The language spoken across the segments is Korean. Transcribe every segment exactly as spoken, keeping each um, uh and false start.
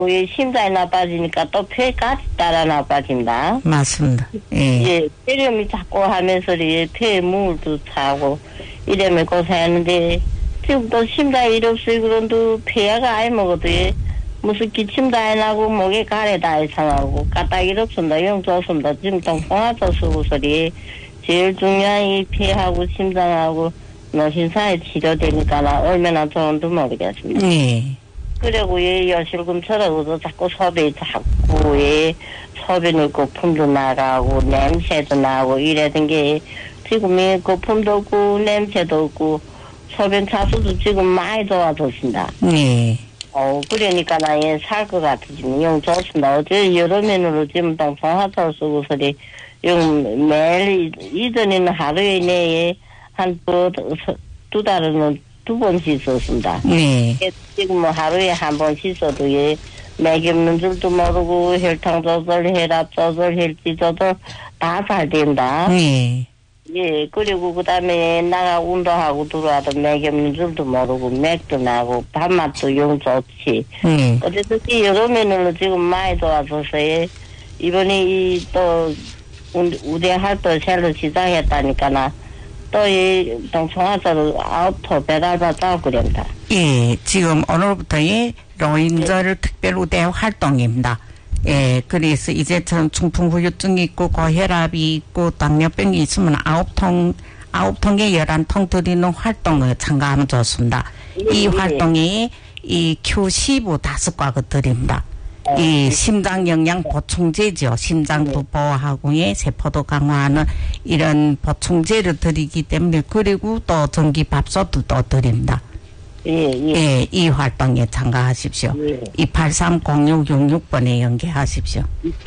왜 심장이 나빠지니까 또 폐까지 따라 나빠진다. 맞습니다. 예. 예, 폐렴이 자꾸 하면서 예, 폐에 물도 차고 이러면 고생하는데 지금 또 심장이 이렇어요 그런데 폐야가 아예 먹어도 예, 무슨 기침도 안 하고 목에 가래다 이상하고 까딱이 없습니다. 영 좋습니다. 지금 동통화도 쓰고 소리 제일 중요한 이 폐하고 심장하고 노신사에 치료되니까 나 얼마나 좋은지 모르겠습니다. 예. 그리고 예, 여실금처럼 자꾸 소변이 자꾸 예, 소변 을 거품도 나가고 냄새도 나고 이러던 게 지금 예, 거품도 없고 냄새도 없고 소변 차수도 지금 많이 좋아졌습니다. 예. 어, 그러니까 나 예, 살 것 같아지면 영 좋습니다. 어제 여러 면으로 지금 동통화도 쓰고 소리 영 매일 이전에는 하루에 내에 한 두, 두 달은 두 번 씻었습니다. 네. 지금 뭐 하루에 한 번 씻어도 예, 맥이 없는 줄도 모르고 혈당 조절, 혈압 조절, 혈기 조절 다 잘 된다. 네. 예, 그리고 그 다음에 나가 운동하고 들어와도 맥이 없는 줄도 모르고 맥도 나고 밥맛도 영 좋지. 네. 어쨌든 여러 면으로 지금 많이 좋아져서 예, 이번에 이 또 우대 활동 새로 시작했다니까 나 또 이 동청화자로 아웃토 배달받자고 그럽니다. 예, 지금 오늘부터 이 노인절 특별 우대 활동입니다. 예, 그래서 이제 전 중풍후유증이 있고 고혈압이 있고 당뇨병이 있으면 아홉 통, 아홉 통에 열한 통 드리는 활동을 참가하면 좋습니다. 예, 이 예. 활동이 이 큐 십오 다섯 과가 드립니다. 이 심장 영양 보충제죠. 심장도 보호하고 예, 세포도 강화하는 이런 보충제를 드리기 때문에 그리고 또 전기밥솥도 또 드립니다. 예, 예. 예, 이 활동에 참가하십시오. 예. 이팔삼 공육육육 번에 연계하십시오.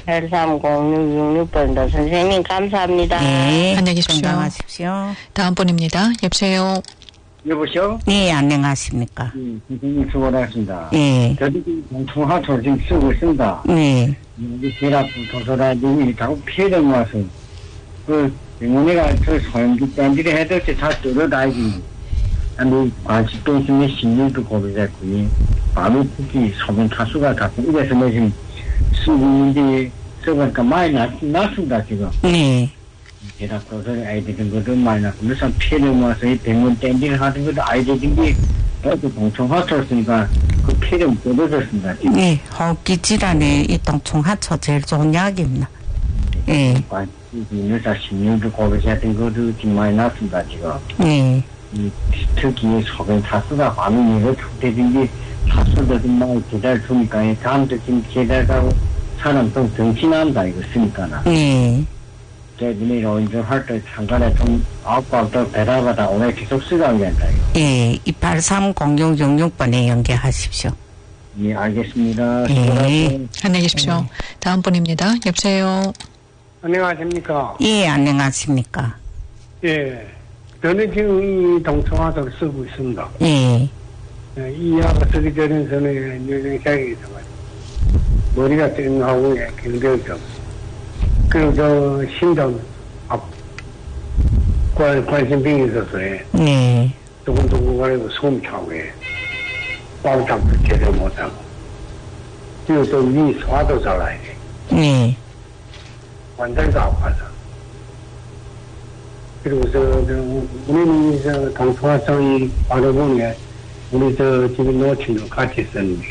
팔삼공육육육 번입니다. 선생님 감사합니다. 네, 안녕히 계십시오. 건강하십시오. 다음 분입니다. 여보세요. 여보세요? 네, 안녕하십니까. 음, 선생님 수고하셨습니다. 예, 저도 동통화초를 지금 쓰고 있습니다. 네, 여기 혈압 도서라 눈이 자꾸 피해를 와서 그 병원에가 저 소염기 밴드를 해도 다 떨어다니지. 아니 관심도 있으면 심리도 고르겠고요. 밤에 특히 소변 차수가 자꾸 이래서 내 지금 쓰고 있는데 써보니까 많이 났, 났습니다 지금. 네, 혈압 도서를 아이들인 것도 많이 났고 그래서 피해를 와서 이 병원 밴드를 하는 것도 아이들인 게 또 동통화초를 쓰니까 그 피해를 떨어졌습니다 지금. 네, 호흡기 질환에 이 동충하초 제일 좋은 약입니다. 예, 의사 심리도 고르셨던 것도 지금 많이 났습니다 지금. 네, 이 특히 소변 차수가 밤에 이거 축되는 게 차수도 좀 많이 기다려 주니까 다음도 지금 기다려가고 사람도 정신한다 이거 쓰니까나. 네, 때문에 이런 활동 잠깐에 좀 아까부터 배달받아 오늘 계속 쓰라고 한다 이거. 예, 이팔삼 공육육육 번에 연계하십시오. 예 알겠습니다. 예. 안녕히 계십시오. 다음 분입니다. 여보세요. 안녕하십니까. 예, 안녕하십니까. 예. 저는 지금 이 동청화석을 쓰고 있습니다. 예, 예, 이 약을 쓰기 전에서는 뇌경색이 있어가지고 머리가 띵하고 예, 경련성. 그리고 저 심장 앞 관, 관심병이 있어서 예, 네, 두근두근거리고 숨 차고 예, 꽉잡도 제대로 못하고. 그리고 또 위 소화도 잘라야 돼. 네, 완전히 다 아파서. 그리고 저, 저 우리는 저 동통화성이 알아보니 우리 저 지금 노친도 같이 썼는데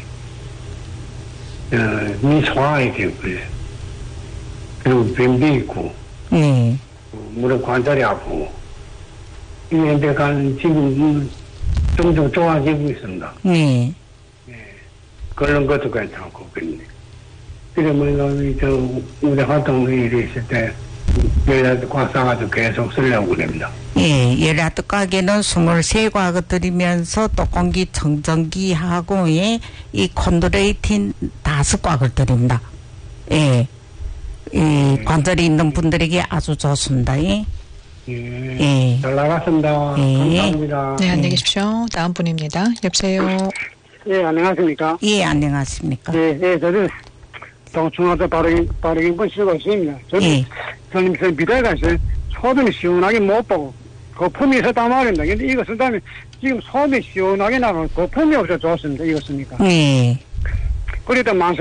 어, 미소화에 되고요. 그리고 변비 있고 네, 무릎 관절이 아프고 이런데 간 지금 점점 좋아지고 있습니다. 네, 그런 것도 괜찮고 그런데 그러면 우리 저 우리 활동회의를 있을 때 여자들 꽉 싸가지고 계속 쓰려고 그럽니다. 예, 열아홉 가게는 스물세 과거 드리면서 또 공기청정기하고 예, 이 콘드레이틴 다섯 과를 드립니다. 예, 이 관절이 있는 분들에게 아주 좋습니다. 예. 예. 예. 잘 나갔습니다. 예. 감사합니다. 네, 안녕히 계십시오. 다음 분입니다. 여보세요. 예, 안녕하십니까. 예, 안녕하십니까. 예, 예, 저는 동충하자 바르긴, 바르긴 번 쓰고 있습니다. 저는, 예. 저는 저 미달 가서 소변이 시원하게 못 보고, 거품이 있었단 말입니다. 근데 이거 쓴 다음에 지금 소변이 시원하게 나가고 거품이 없어 좋습니다. 이거 쓰니까. 예. 그래도 망설